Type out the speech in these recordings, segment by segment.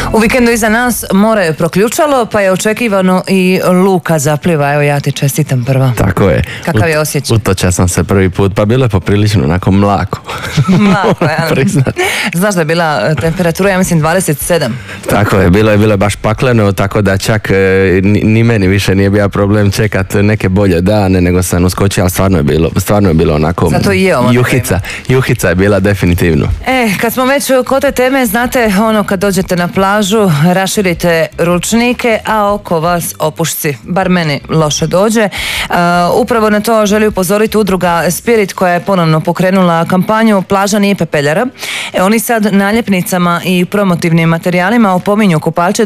U vikendu iza nas more je proključalo, pa je očekivano i luka zapliva. Evo, ja ti čestitam prva. Tako je. Kakav je osjećaj? Utoča sam se prvi put, pa bilo je poprilično onako mlako. Mlako, ja. Znaš da je bila temperatura, ja mislim, 27. Tako je, bilo je baš pakleno, tako da čak ni meni više nije bio problem čekat neke bolje dane, nego sam uskočio, ali stvarno je bilo onako... Zato i je ovo. Juhica je bila definitivno. Kad smo već kod te teme, znate, kad dođete na plažu, raširite ručnike, a oko vas opušci. Bar meni loše dođe. Upravo na to želi upozoriti udruga Spirit, koja je ponovno pokrenula kampanju Plaža nije pepeljara. Oni sad naljepnicama i promotivnim materijalima opominju kupače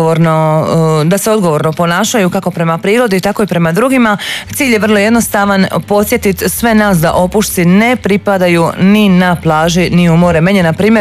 da se odgovorno ponašaju kako prema prirodi, tako i prema drugima. Cilj je vrlo jednostavan, podsjetiti sve nas da opušci ne pripadaju ni na plaži, ni u more. Meni je, na primjer,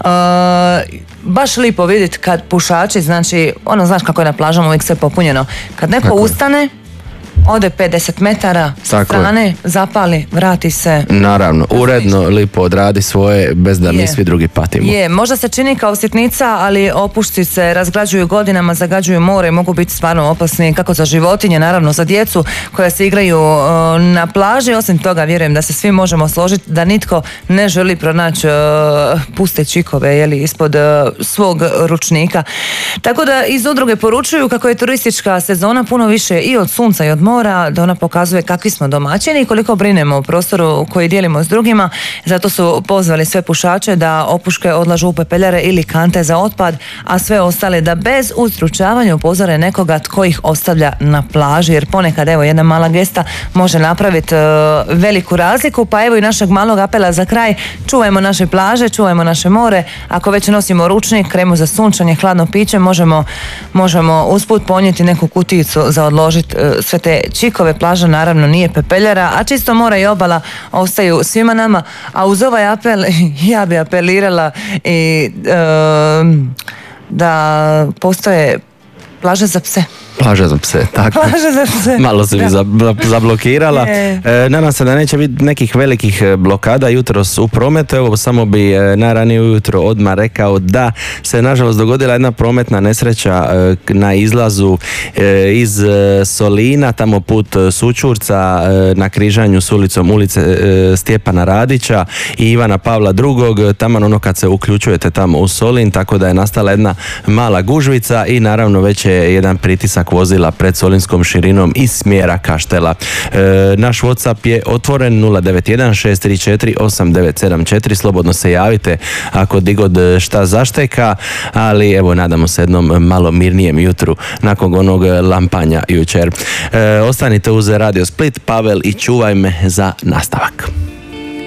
baš lipo vidjeti kad pušači, znači, znaš kako je na plažama uvijek sve popunjeno. Kad neko ustane, ode 50 metara sa strane, zapali, vrati se. Naravno, uredno, lipo odradi svoje, bez da mi svi drugi patimo. Možda se čini kao sitnica, ali opušci se razgrađuju godinama, zagađuju more i mogu biti stvarno opasni kako za životinje, naravno za djecu koja se igraju na plaži. Osim toga, vjerujem da se svi možemo složiti da nitko ne želi pronaći puste čikove ispod svog ručnika. Tako da iz udruge poručuju kako je turistička sezona puno više i od sunca i od mora, da ona pokazuje kakvi smo domaćini i koliko brinemo o prostoru koji dijelimo s drugima. Zato su pozvali sve pušače da opuške odlažu u pepeljare ili kante za otpad, a sve ostale da bez ustručavanja upozore nekoga tko ih ostavlja na plaži, jer ponekad jedna mala gesta može napraviti veliku razliku. Pa evo i našeg malog apela za kraj: čuvajmo naše plaže, čuvajmo naše more. Ako već nosimo ručnik, kremu za sunčanje, hladno piće, možemo usput ponijeti neku kutijicu za odložiti sve te čikove. Plaža naravno nije pepeljara, a čisto more i obala ostaju svima nama. A uz ovaj apel ja bi apelirala i da postoje plaže za pse. Plaža za pse, tako. Plaža za pse. Malo se mi zablokirala. Nadam se da neće biti nekih velikih blokada jutros u prometu. Evo, samo bi najranije ujutro odmah rekao da se nažalost dogodila jedna prometna nesreća na izlazu iz Solina, tamo put Sućurca, na križanju s ulice Stjepana Radića i Ivana Pavla II. Taman kad se uključujete tamo u Solin, tako da je nastala jedna mala gužvica i naravno već je jedan pritisak vozila pred solinskom širinom iz smjera Kaštela. Naš WhatsApp je otvoren 091 634 8974. Slobodno se javite ako digod šta zašteka, ali evo, nadamo se jednom malo mirnijem jutru nakon onog lampanja jučer. Ostanite uz Radio Split, Pavel i Čuvaj me za nastavak.